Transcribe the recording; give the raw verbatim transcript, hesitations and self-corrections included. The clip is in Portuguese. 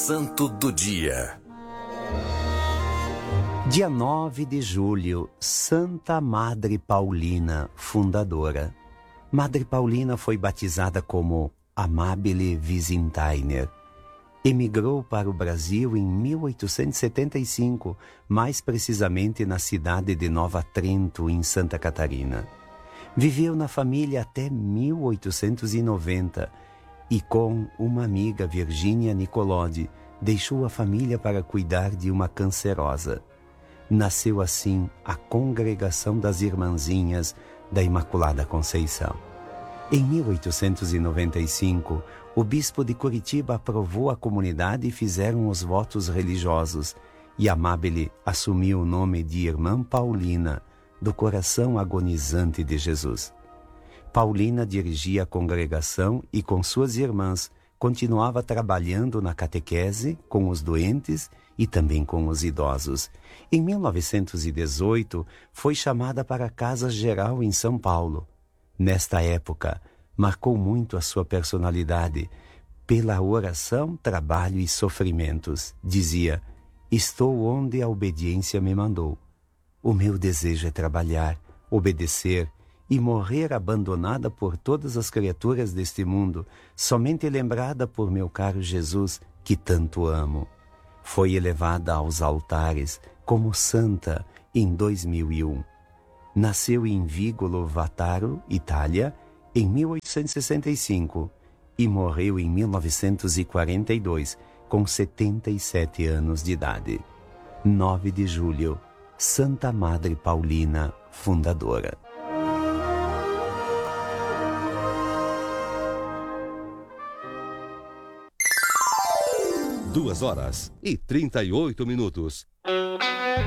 Santo do Dia. Dia nove de julho, Santa Madre Paulina, fundadora. Madre Paulina foi batizada como Amabile Visintainer. Emigrou para o Brasil em mil oitocentos e setenta e cinco, mais precisamente na cidade de Nova Trento, em Santa Catarina. Viveu na família até mil oitocentos e noventa e com uma amiga, Virgínia Nicolodi, deixou a família para cuidar de uma cancerosa. Nasceu assim a Congregação das Irmãzinhas da Imaculada Conceição. Em mil oitocentos e noventa e cinco, o bispo de Curitiba aprovou a comunidade e fizeram os votos religiosos, e Amabile assumiu o nome de Irmã Paulina, do coração agonizante de Jesus. Paulina dirigia a congregação e, com suas irmãs, continuava trabalhando na catequese com os doentes e também com os idosos. Em mil novecentos e dezoito, foi chamada para a Casa Geral em São Paulo. Nesta época, marcou muito a sua personalidade. Pela oração, trabalho e sofrimentos, dizia: estou onde a obediência me mandou. O meu desejo é trabalhar, obedecer e morrer abandonada por todas as criaturas deste mundo, somente lembrada por meu caro Jesus, que tanto amo. Foi elevada aos altares como santa em dois mil e um. Nasceu em Vigolo Vataro, Itália, em mil oitocentos e sessenta e cinco e morreu em mil novecentos e quarenta e dois, com setenta e sete anos de idade. nove de julho, Santa Madre Paulina, fundadora. Duas horas e trinta e oito minutos.